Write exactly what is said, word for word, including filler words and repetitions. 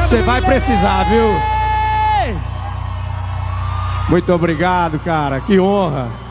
Você vai precisar, viu? Muito obrigado, cara. Que honra.